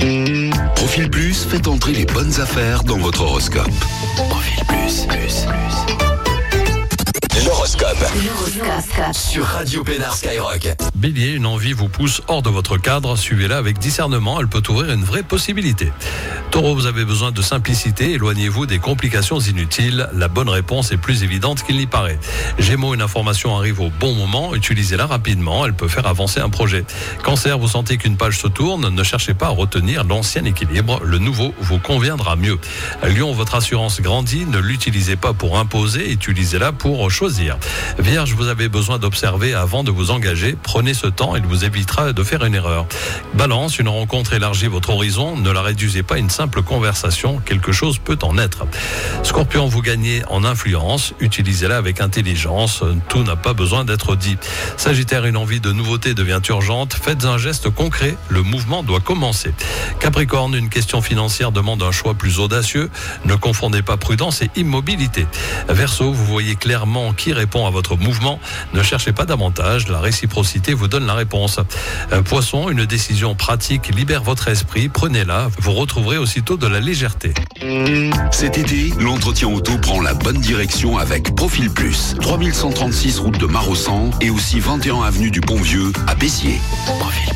Profil Plus, faites entrer les bonnes affaires dans votre horoscope. Profil Plus. L'horoscope. Sur Radio Pénard Skyrock. Bélier, une envie vous pousse hors de votre cadre. Suivez-la avec discernement, elle peut ouvrir une vraie possibilité. Taureau, vous avez besoin de simplicité, éloignez-vous des complications inutiles. La bonne réponse est plus évidente qu'il n'y paraît. Gémeaux, une information arrive au bon moment, utilisez-la rapidement, elle peut faire avancer un projet. Cancer, vous sentez qu'une page se tourne, ne cherchez pas à retenir l'ancien équilibre, le nouveau vous conviendra mieux. Lion, votre assurance grandit, ne l'utilisez pas pour imposer, utilisez-la pour choisir. Vierge, vous avez besoin d'observer avant de vous engager, prenez ce temps, il vous évitera de faire une erreur. Balance, une rencontre élargit votre horizon, ne la réduisez pas à une simple conversation, quelque chose peut en être. Scorpion, vous gagnez en influence, utilisez-la avec intelligence, tout n'a pas besoin d'être dit. Sagittaire, une envie de nouveauté devient urgente, faites un geste concret, le mouvement doit commencer. Capricorne, une question financière demande un choix plus audacieux, ne confondez pas prudence et immobilité. Verseau, vous voyez clairement qui répond à votre mouvement, ne cherchez pas davantage, la réciprocité vous donne la réponse. Poisson, une décision pratique libère votre esprit, prenez-la, vous retrouverez aussitôt de la légèreté. Cet été, l'entretien auto prend la bonne direction avec Profil Plus. 3136 route de Marossan et aussi 21 avenue du Pont-Vieux à Pessiers. Profil